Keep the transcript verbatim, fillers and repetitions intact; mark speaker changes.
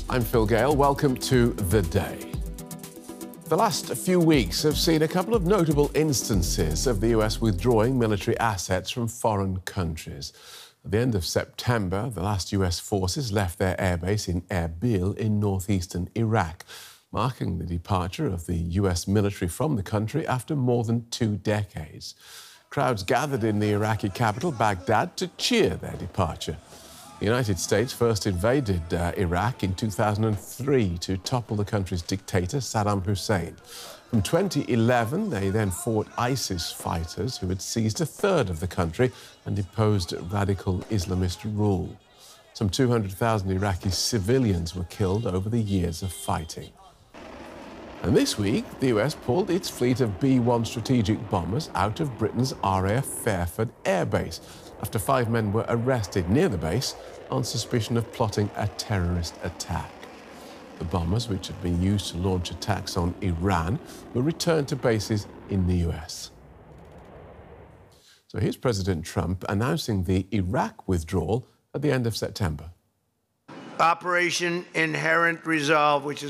Speaker 1: I'm Phil Gale. Welcome to The Day. The last few weeks have seen a couple of notable instances of the U S withdrawing military assets from foreign countries. At the end of September, the last U S forces left their airbase in Erbil in northeastern Iraq, marking the departure of the U S military from the country after more than two decades. Crowds gathered in the Iraqi capital, Baghdad, to cheer their departure. The United States first invaded uh, Iraq in two thousand three to topple the country's dictator, Saddam Hussein. From twenty eleven, they then fought ISIS fighters who had seized a third of the country and deposed radical Islamist rule. Some two hundred thousand Iraqi civilians were killed over the years of fighting. And this week, the U S pulled its fleet of B one strategic bombers out of Britain's R A F Fairford Air Base after five men were arrested near the base on suspicion of plotting a terrorist attack. The bombers, which had been used to launch attacks on Iran, were returned to bases in the U S. So here's President Trump announcing the Iraq withdrawal at the end of September.
Speaker 2: Operation Inherent Resolve, which is